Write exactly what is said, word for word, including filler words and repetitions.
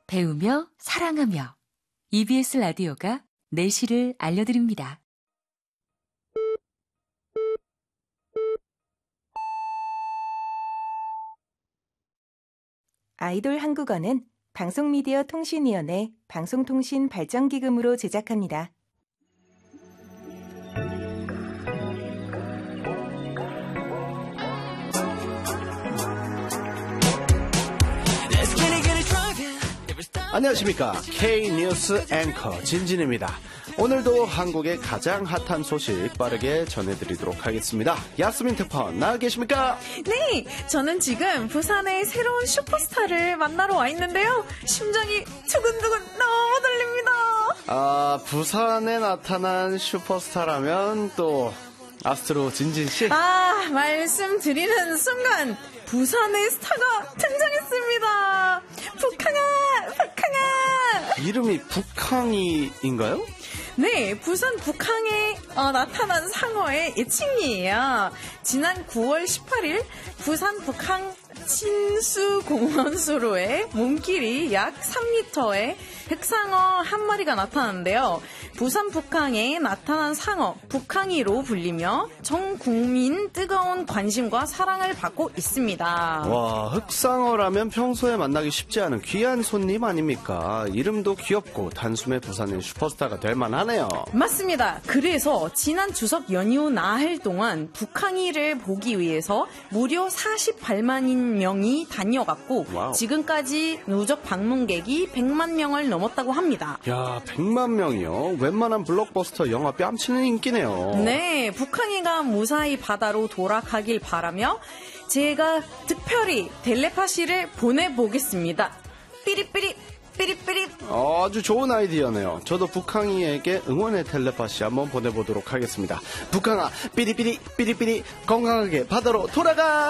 배우며 사랑하며 이비에스 라디오가 내실을 알려드립니다. 아이돌 한국어는 방송미디어통신위원회 방송통신발전기금으로 제작합니다. 안녕하십니까. K뉴스 앵커 진진입니다. 오늘도 한국의 가장 핫한 소식 빠르게 전해드리도록 하겠습니다. 야스민 특파원 나와 계십니까? 네, 저는 지금 부산의 새로운 슈퍼스타를 만나러 와 있는데요. 심장이 두근두근 너무 떨립니다. 아, 부산에 나타난 슈퍼스타라면 또 아스트로 진진씨? 아, 말씀드리는 순간 부산의 스타가 등장했습니다. 북항아, 북항아. 이름이 북항이인가요? 네, 부산 북항에 어, 나타난 상어의 애칭이에요. 지난 구월 십팔일 부산 북항 친수공원수로의 몸길이 약 삼 미터의 흑상어 한 마리가 나타났는데요. 부산 북항에 나타난 상어 북항이로 불리며 전 국민 뜨거운 관심과 사랑을 받고 있습니다. 와, 흑상어라면 평소에 만나기 쉽지 않은 귀한 손님 아닙니까? 이름도 귀엽고 단숨에 부산의 슈퍼스타가 될 만하네요. 맞습니다. 그래서 지난 추석 연휴 나흘 동안 북항이를 보기 위해서 무려 사십팔만인 명이 다녀갔고 와우. 지금까지 누적 방문객이 백만 명을 넘었다고 합니다. 야, 백만 명이요? 웬만한 블록버스터 영화 뺨치는 인기네요. 네, 북한이가 무사히 바다로 돌아가길 바라며 제가 특별히 텔레파시를 보내보겠습니다. 삐리삐리 삐리삐리. 아주 좋은 아이디어네요. 저도 북항이에게 응원의 텔레파시 한번 보내보도록 하겠습니다. 북항아, 삐리삐리 삐리삐리 건강하게 바다로 돌아가.